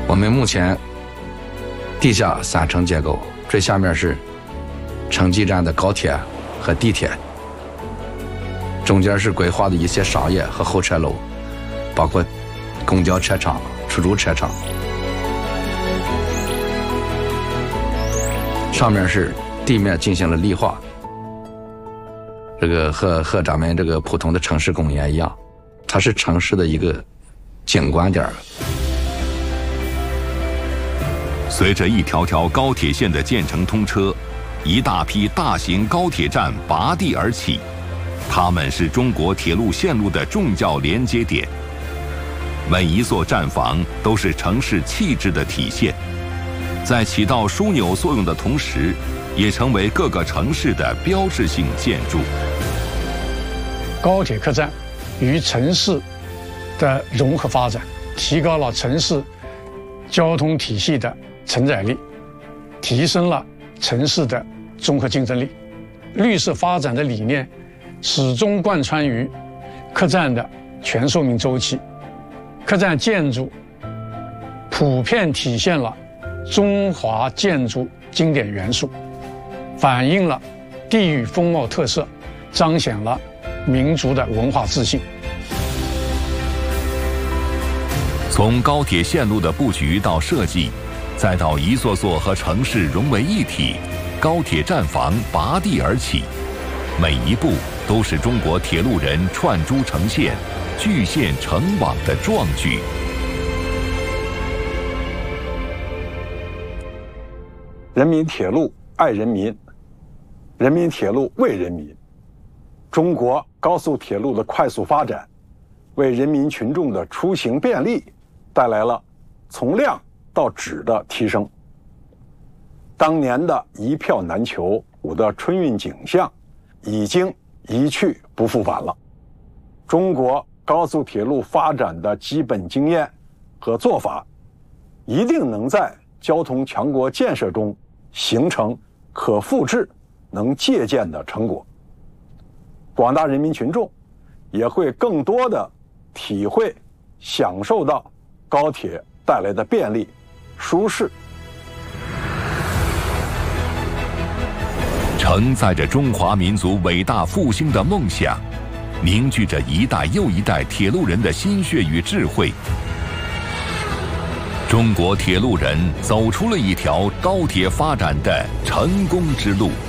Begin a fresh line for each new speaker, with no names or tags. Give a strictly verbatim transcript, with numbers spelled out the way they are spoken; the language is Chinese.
我们目前地下三层结构，最下面是城际站的高铁和地铁，中间是规划的一些商业和候车楼，包括公交车场、出租车场。上面是地面进行了绿化，这个和和咱们这个普通的城市公园一样，它是城市的一个景观点。
随着一条条高铁线的建成通车，一大批大型高铁站拔地而起，它们是中国铁路线路的重要连接点。每一座站房都是城市气质的体现，在起到枢纽作用的同时，也成为各个城市的标志性建筑。
高铁客站与城市的融合发展，提高了城市交通体系的承载力，提升了城市的综合竞争力。绿色发展的理念始终贯穿于客站的全寿命周期。客站建筑普遍体现了中华建筑经典元素，反映了地域风貌特色，彰显了民族的文化自信。
从高铁线路的布局到设计，再到一座座和城市融为一体，高铁站房拔地而起，每一步都是中国铁路人串珠成线、聚线成网的壮举。
人民铁路爱人民，人民铁路为人民。中国高速铁路的快速发展，为人民群众的出行便利带来了从量到质的提升。当年的一票难求的春运景象已经一去不复返了。中国高速铁路发展的基本经验和做法，一定能在交通强国建设中形成可复制、能借鉴的成果。广大人民群众也会更多的体会、享受到高铁带来的便利、舒适。
承载着中华民族伟大复兴的梦想，凝聚着一代又一代铁路人的心血与智慧。中国铁路人走出了一条高铁发展的成功之路。